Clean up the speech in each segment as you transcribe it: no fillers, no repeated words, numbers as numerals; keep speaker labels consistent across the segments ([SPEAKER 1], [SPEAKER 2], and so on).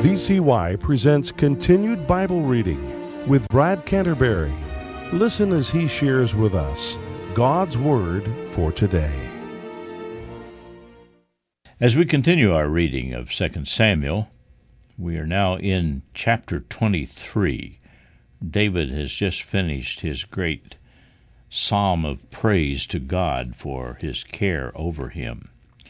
[SPEAKER 1] VCY presents Continued Bible Reading with Brad Canterbury. Listen as he shares with us God's Word for today.
[SPEAKER 2] As we continue our reading of 2 Samuel, we are now in chapter 23. David has just finished his great psalm of praise to God for his care over him.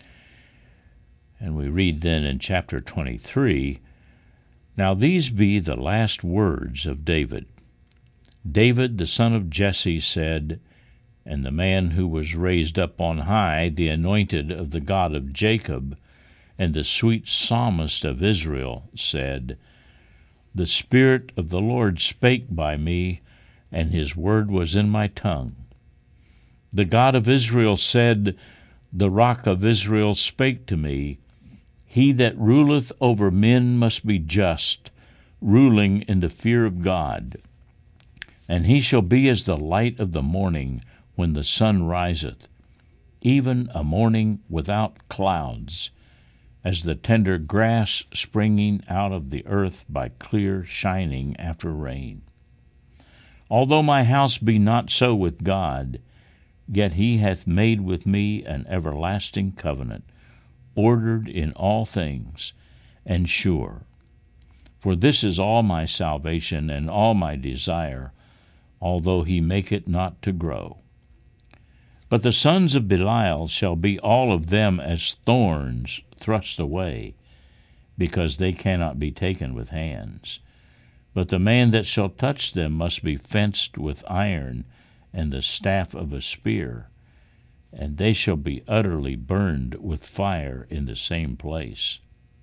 [SPEAKER 2] And we read then in chapter 23, "Now these be the last words of David. David the son of Jesse said, and the man who was raised up on high, the anointed of the God of Jacob, and the sweet psalmist of Israel, said, The Spirit of the Lord spake by me, and his word was in my tongue. The God of Israel said, The Rock of Israel spake to me, He that ruleth over men must be just, ruling in the fear of God. And he shall be as the light of the morning when the sun riseth, even a morning without clouds, as the tender grass springing out of the earth by clear shining after rain. Although my house be not so with God, yet he hath made with me an everlasting covenant, ordered in all things, and sure. For this is all my salvation and all my desire, although he make it not to grow. But the sons of Belial shall be all of them as thorns thrust away, because they cannot be taken with hands. But the man that shall touch them must be fenced with iron and the staff of a spear, and they shall be utterly burned with fire in the same place.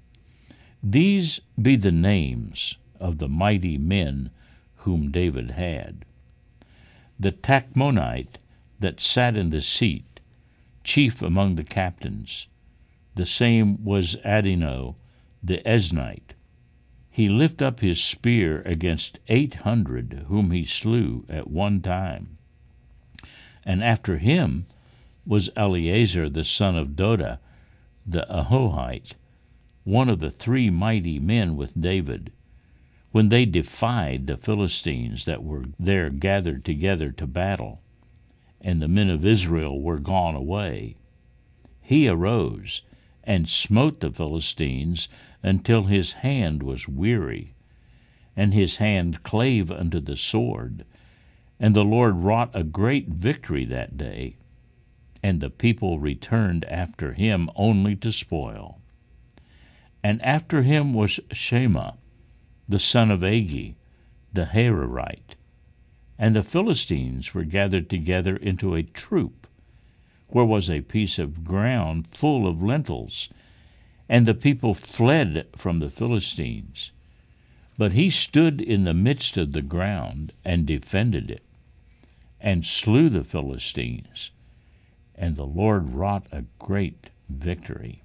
[SPEAKER 2] These be the names of the mighty men whom David had. The Tachmonite that sat in the seat, chief among the captains, the same was Adino the Eznite. He lift up his spear against 800 whom he slew at one time. And after him was Eleazar the son of Doda, the Ahohite, one of the 3 mighty men with David, when they defied the Philistines that were there gathered together to battle, and the men of Israel were gone away. He arose and smote the Philistines until his hand was weary, and his hand clave unto the sword, and the Lord wrought a great victory that day. And the people returned after him only to spoil. And after him was Shema, the son of Agi, the Hararite. And the Philistines were gathered together into a troop, where was a piece of ground full of lentils, and the people fled from the Philistines. But he stood in the midst of the ground and defended it, and slew the Philistines. And the Lord wrought a great victory.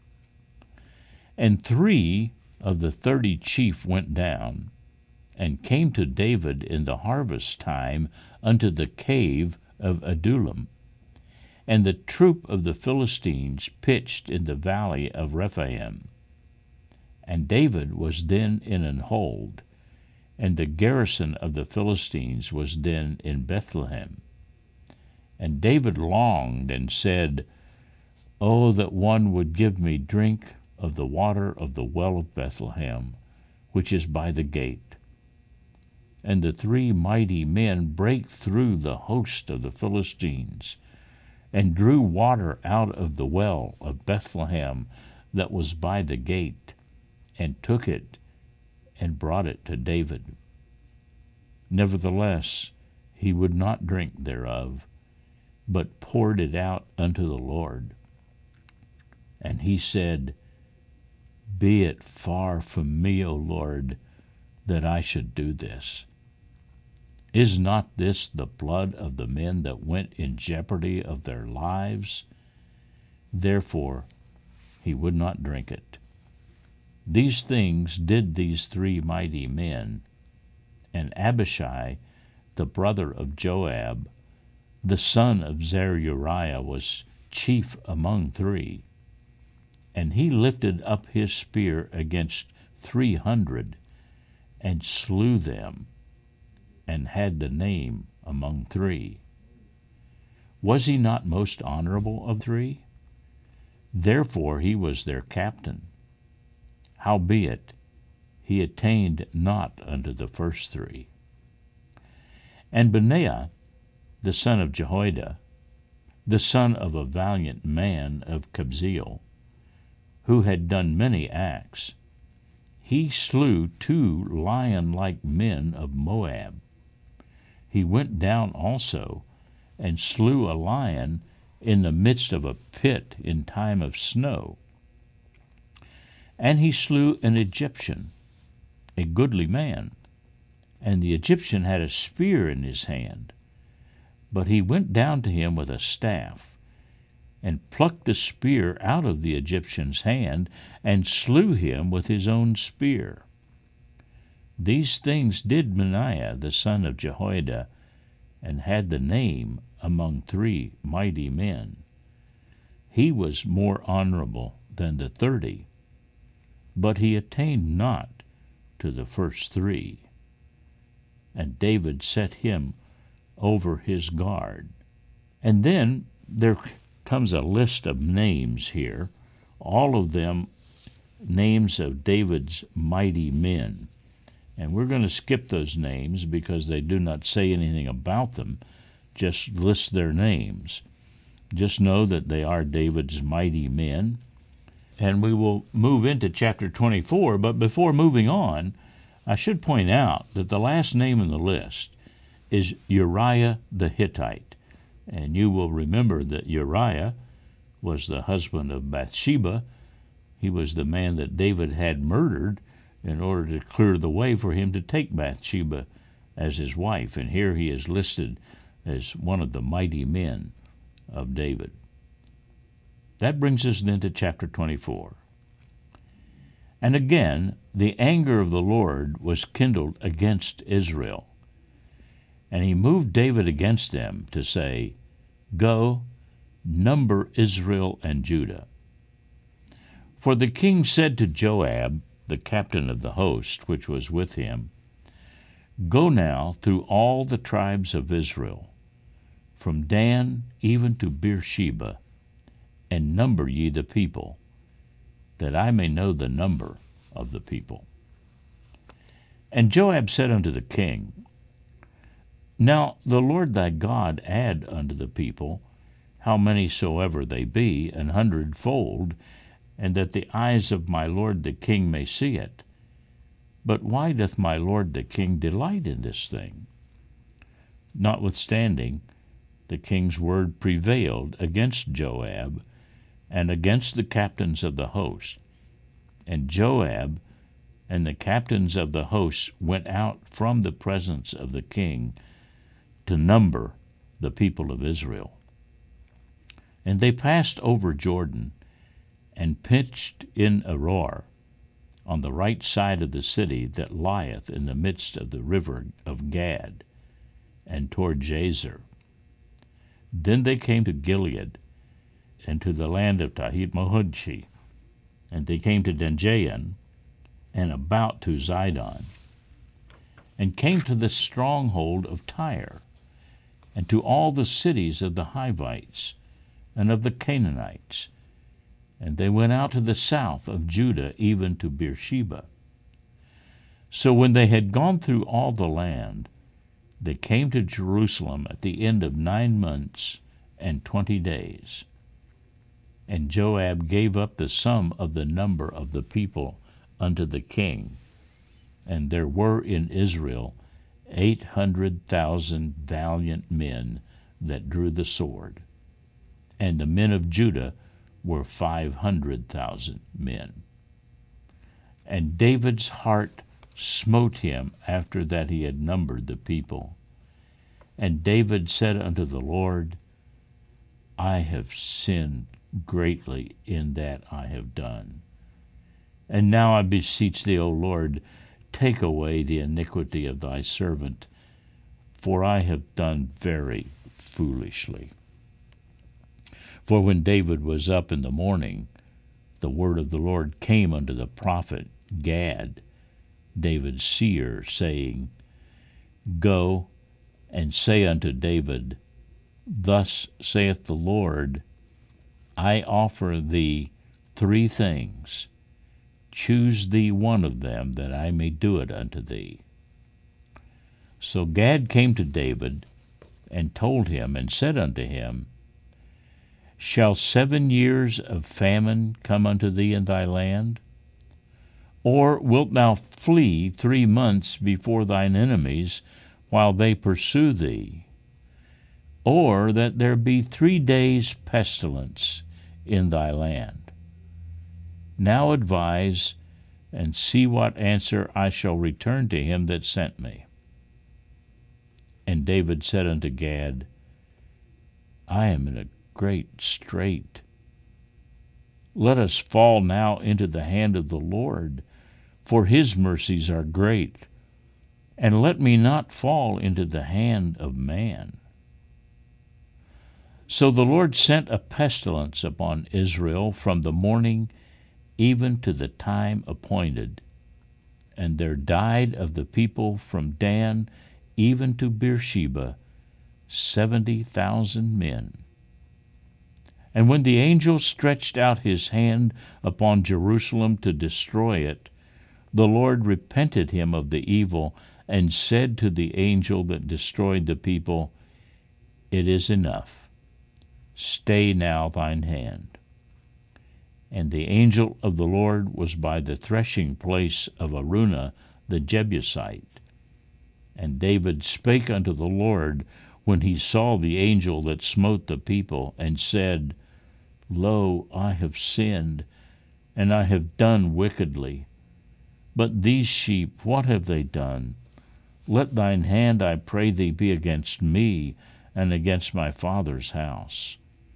[SPEAKER 2] And 3 of the 30 chief went down, and came to David in the harvest time unto the cave of Adullam. And the troop of the Philistines pitched in the valley of Rephaim. And David was then in an hold, and the garrison of the Philistines was then in Bethlehem. And David longed and said, Oh, that one would give me drink of the water of the well of Bethlehem, which is by the gate. And the 3 mighty men brake through the host of the Philistines, and drew water out of the well of Bethlehem that was by the gate, and took it, and brought it to David. Nevertheless, he would not drink thereof, but poured it out unto the Lord. And he said, Be it far from me, O Lord, that I should do this. Is not this the blood of the men that went in jeopardy of their lives? Therefore he would not drink it. These things did these 3 mighty men, and Abishai, the brother of Joab, the son of Zeruiah, was chief among 3. And he lifted up his spear against 300, and slew them, and had the name among 3. Was he not most honorable of 3? Therefore he was their captain. Howbeit, he attained not unto the first 3. And Benaiah, the son of Jehoiada, the son of a valiant man of Kabzeel, who had done many acts, he slew 2 lion-like men of Moab. He went down also, and slew a lion in the midst of a pit in time of snow. And he slew an Egyptian, a goodly man, and the Egyptian had a spear in his hand. But he went down to him with a staff, and plucked the spear out of the Egyptian's hand, and slew him with his own spear. These things did Benaiah the son of Jehoiada, and had the name among 3 mighty men. He was more honorable than the 30, but he attained not to the first 3. And David set him over his guard. And then there comes a list of names here, all of them names of David's mighty men. And we're going to skip those names because they do not say anything about them, just list their names. Just know that they are David's mighty men. And we will move into chapter 24, but before moving on, I should point out that the last name in the list is Uriah the Hittite. And you will remember that Uriah was the husband of Bathsheba. He was the man that David had murdered in order to clear the way for him to take Bathsheba as his wife. And here he is listed as one of the mighty men of David. That brings us then to chapter 24. And again, the anger of the Lord was kindled against Israel. And he moved David against them to say, Go, number Israel and Judah. For the king said to Joab, the captain of the host which was with him, Go now through all the tribes of Israel, from Dan even to Beersheba, and number ye the people, that I may know the number of the people. And Joab said unto the king, Now the Lord thy God add unto the people, how many soever they be, 100-fold, and that the eyes of my lord the king may see it. But why doth my lord the king delight in this thing? Notwithstanding, the king's word prevailed against Joab, and against the captains of the host. And Joab and the captains of the host went out from the presence of the king to number the people of Israel. And they passed over Jordan, and pitched in Aroer, on the right side of the city that lieth in the midst of the river of Gad, and toward Jazer. Then they came to Gilead, and to the land of Tahit-Mohudshi, and they came to Denjayan, and about to Zidon, and came to the stronghold of Tyre, and to all the cities of the Hivites, and of the Canaanites, and they went out to the south of Judah, even to Beersheba. So when they had gone through all the land, they came to Jerusalem at the end of 9 months and 20 days. And Joab gave up the sum of the number of the people unto the king. And there were in Israel 800,000 valiant men that drew the sword. And the men of Judah were 500,000 men. And David's heart smote him after that he had numbered the people. And David said unto the Lord, I have sinned greatly in that I have done. And now I beseech thee, O Lord, take away the iniquity of thy servant, for I have done very foolishly. For when David was up in the morning, the word of the Lord came unto the prophet Gad, David's seer, saying, Go and say unto David, Thus saith the Lord, I offer thee 3 things. Choose thee one of them, that I may do it unto thee. So Gad came to David, and told him, and said unto him, Shall 7 years of famine come unto thee in thy land? Or wilt thou flee 3 months before thine enemies, while they pursue thee? Or that there be 3 days' pestilence in thy land? Now advise, and see what answer I shall return to him that sent me. And David said unto Gad, I am in a great strait. Let us fall now into the hand of the Lord, for his mercies are great, and let me not fall into the hand of man. So the Lord sent a pestilence upon Israel from the morning even to the time appointed, and there died of the people from Dan even to Beersheba 70,000 men. And when the angel stretched out his hand upon Jerusalem to destroy it, the Lord repented him of the evil, and said to the angel that destroyed the people, It is enough. Stay now thine hand. And the angel of the Lord was by the threshing place of Araunah the Jebusite. And David spake unto the Lord when he saw the angel that smote the people, and said, Lo, I have sinned, and I have done wickedly. But these sheep, what have they done? Let thine hand, I pray thee, be against me, and against my father's house.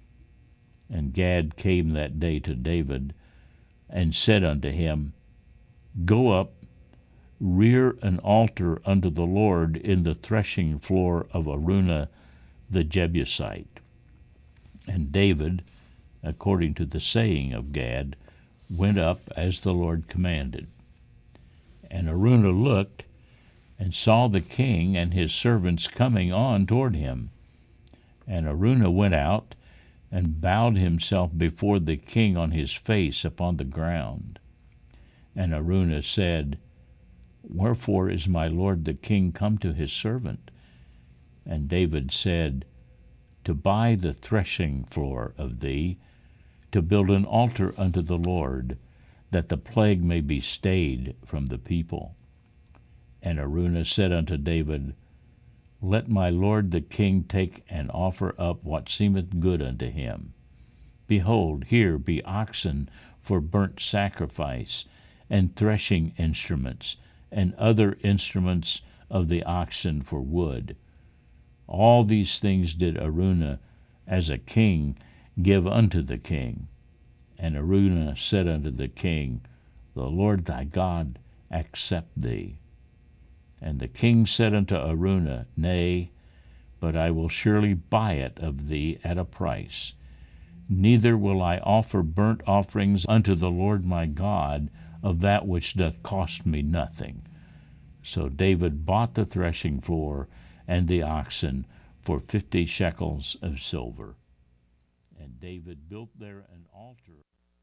[SPEAKER 2] And Gad came that day to David, and said unto him, Go up, rear an altar unto the Lord in the threshing floor of Araunah the Jebusite. And David, according to the saying of Gad, went up as the Lord commanded. And Araunah looked, and saw the king and his servants coming on toward him. And Araunah went out, and bowed himself before the king on his face upon the ground. And Araunah said, Wherefore is my lord the king come to his servant? And David said, To buy the threshing floor of thee, to build an altar unto the Lord, that the plague may be stayed from the people. And Araunah said unto David, Let my lord the king take and offer up what seemeth good unto him. Behold, here be oxen for burnt sacrifice, and threshing instruments, and other instruments of the oxen for wood. All these things did Araunah, as a king, give unto the king. And Araunah said unto the king, The Lord thy God accept thee. And the king said unto Araunah, Nay, but I will surely buy it of thee at a price. Neither will I offer burnt offerings unto the Lord my God of that which doth cost me nothing. So David bought the threshing floor and the oxen for 50 shekels of silver. And David built there an altar.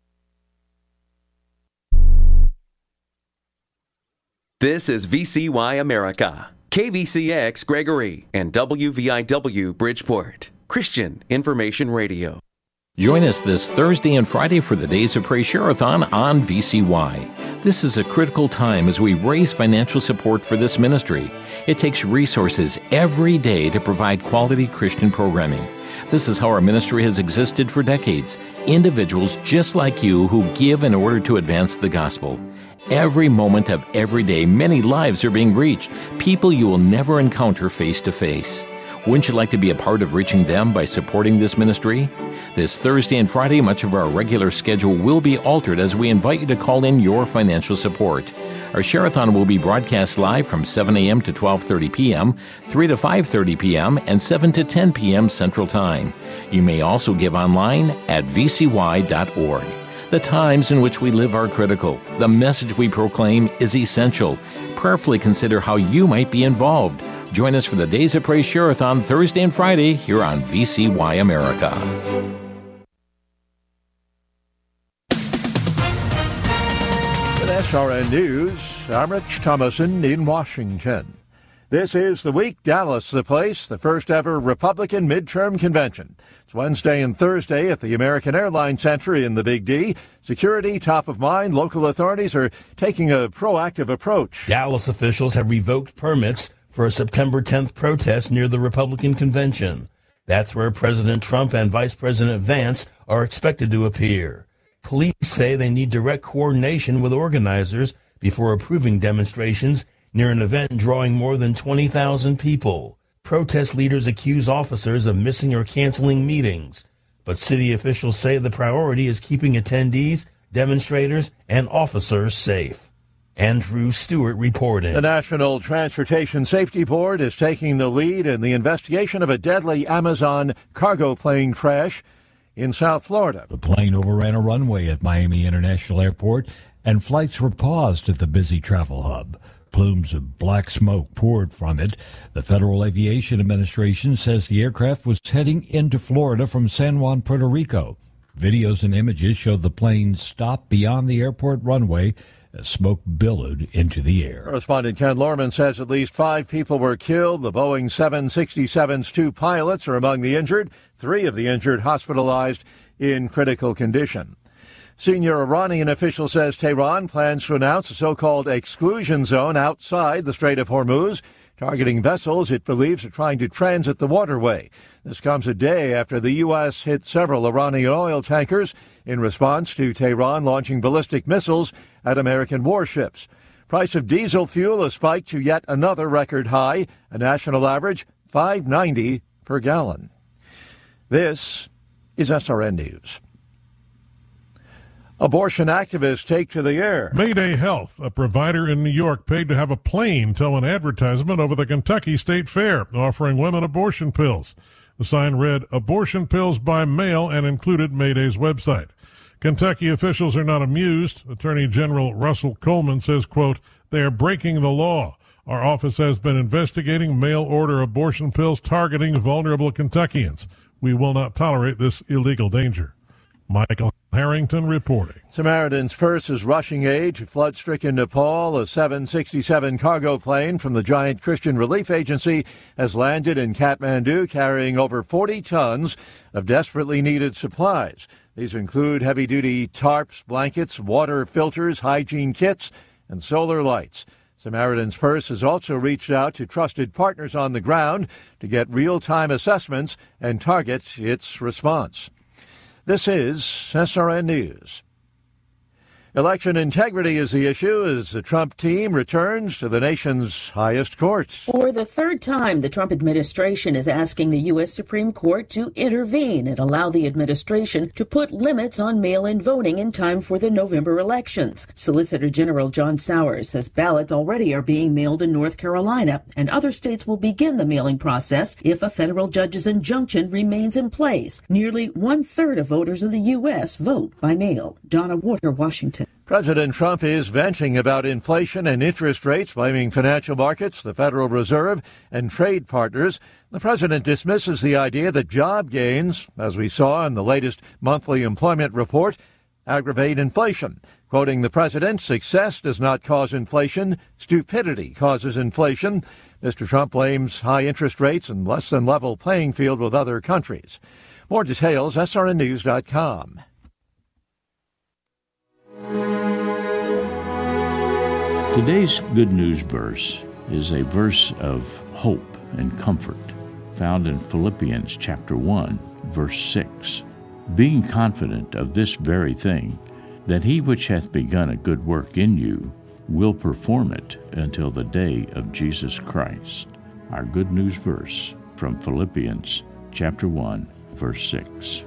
[SPEAKER 3] This is VCY America, KVCX Gregory, and WVIW Bridgeport, Christian Information Radio.
[SPEAKER 4] Join us this Thursday and Friday for the Days of Praise Share-a-thon on VCY. This is a critical time as we raise financial support for this ministry. It takes resources every day to provide quality Christian programming. This is how our ministry has existed for decades. Individuals just like you who give in order to advance the gospel. Every moment of every day, many lives are being reached, people you will never encounter face to face. Wouldn't you like to be a part of reaching them by supporting this ministry? This Thursday and Friday, much of our regular schedule will be altered as we invite you to call in your financial support. Our Share-a-thon will be broadcast live from 7 a.m. to 12:30 p.m., 3 to 5:30 p.m., and 7 to 10 p.m. Central Time. You may also give online at vcy.org. The times in which we live are critical. The message we proclaim is essential. Prayerfully consider how you might be involved. Join us for the Days of Praise Share-a-thon Thursday and Friday here on VCY America.
[SPEAKER 5] With SRN News, I'm Rich Thomason in Washington. This is the week, Dallas the place, the first ever Republican midterm convention. It's Wednesday and Thursday at the American Airlines Center in the Big D. Security top of mind. Local authorities are taking a proactive approach.
[SPEAKER 6] Dallas officials have revoked permits for a September 10th protest near the Republican convention. That's where President Trump and Vice President Vance are expected to appear. Police say they need direct coordination with organizers before approving demonstrations near an event drawing more than 20,000 people. Protest leaders accuse officers of missing or canceling meetings, but city officials say the priority is keeping attendees, demonstrators, and officers safe. Andrew Stewart reporting.
[SPEAKER 5] The National Transportation Safety Board is taking the lead in the investigation of a deadly Amazon cargo plane crash in South Florida.
[SPEAKER 7] The plane overran a runway at Miami International Airport, and flights were paused at the busy travel hub. Plumes of black smoke poured from it. The Federal Aviation Administration says the aircraft was heading into Florida from San Juan, Puerto Rico. Videos and images showed the plane stop beyond the airport runway as smoke billowed into the air.
[SPEAKER 5] Correspondent Ken Lorman says at least 5 people were killed. The Boeing 767's 2 pilots are among the injured. 3 of the injured hospitalized in critical condition. Senior Iranian official says Tehran plans to announce a so-called exclusion zone outside the Strait of Hormuz, targeting vessels it believes are trying to transit the waterway. This comes a day after the U.S. hit several Iranian oil tankers in response to Tehran launching ballistic missiles at American warships. Price of diesel fuel has spiked to yet another record high, a national average $5.90 per gallon. This is SRN News. Abortion activists take to the air.
[SPEAKER 8] Mayday Health, a provider in New York, paid to have a plane tow an advertisement over the Kentucky State Fair, offering women abortion pills. The sign read, "Abortion pills by mail," and included Mayday's website. Kentucky officials are not amused. Attorney General Russell Coleman says, quote, "They are breaking the law. Our office has been investigating mail-order abortion pills targeting vulnerable Kentuckians. We will not tolerate this illegal danger." Michael Harrington reporting.
[SPEAKER 5] Samaritan's Purse is rushing aid to flood-stricken Nepal. A 767 cargo plane from the Giant Christian Relief Agency has landed in Kathmandu carrying over 40 tons of desperately needed supplies. These include heavy-duty tarps, blankets, water filters, hygiene kits, and solar lights. Samaritan's Purse has also reached out to trusted partners on the ground to get real-time assessments and target its response. This is SRN News. Election integrity is the issue as the Trump team returns to the nation's highest courts.
[SPEAKER 9] For the third time, the Trump administration is asking the U.S. Supreme Court to intervene and allow the administration to put limits on mail-in voting in time for the November elections. Solicitor General John Sowers says ballots already are being mailed in North Carolina, and other states will begin the mailing process if a federal judge's injunction remains in place. Nearly 1/3 of voters in the U.S. vote by mail. Donna Warder, Washington.
[SPEAKER 5] President Trump is venting about inflation and interest rates, blaming financial markets, the Federal Reserve, and trade partners. The president dismisses the idea that job gains, as we saw in the latest monthly employment report, aggravate inflation. Quoting the president, "Success does not cause inflation. Stupidity causes inflation." Mr. Trump blames high interest rates and less than level playing field with other countries. More details, srnnews.com.
[SPEAKER 2] Today's Good News verse is a verse of hope and comfort found in Philippians chapter 1, verse 6. "Being confident of this very thing, that he which hath begun a good work in you will perform it until the day of Jesus Christ." Our Good News verse from Philippians chapter 1, verse 6.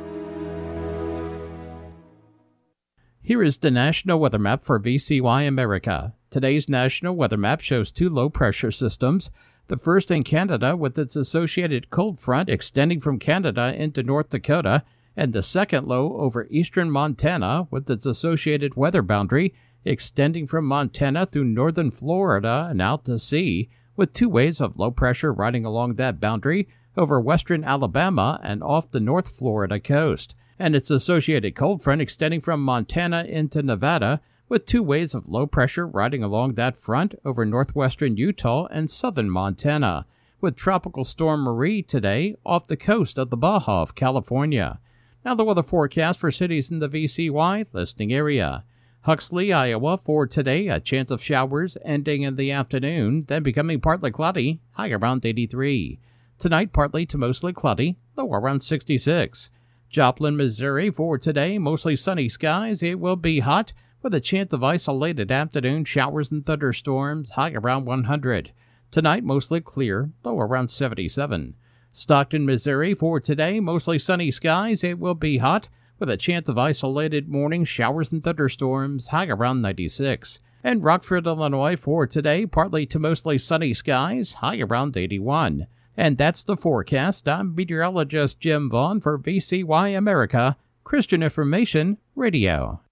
[SPEAKER 10] Here is the National Weather Map for VCY America. Today's National Weather Map shows 2 low-pressure systems. The first in Canada with its associated cold front extending from Canada into North Dakota, and the second low over eastern Montana with its associated weather boundary extending from Montana through northern Florida and out to sea, with two waves of low pressure riding along that boundary over western Alabama and off the North Florida coast, and its associated cold front extending from Montana into Nevada, with two waves of low pressure riding along that front over northwestern Utah and southern Montana, with Tropical Storm Marie today off the coast of the Baja of California. Now the weather forecast for cities in the VCY listening area. Huxley, Iowa, for today, a chance of showers ending in the afternoon, then becoming partly cloudy, high around 83. Tonight, partly to mostly cloudy, low around 66. Joplin, Missouri, for today, mostly sunny skies. It will be hot, with a chance of isolated afternoon showers and thunderstorms, high around 100. Tonight, mostly clear, low around 77. Stockton, Missouri, for today, mostly sunny skies. It will be hot, with a chance of isolated morning showers and thunderstorms, high around 96. And Rockford, Illinois, for today, partly to mostly sunny skies, high around 81. And that's the forecast. I'm meteorologist Jim Vaughn for VCY America, Christian Information Radio.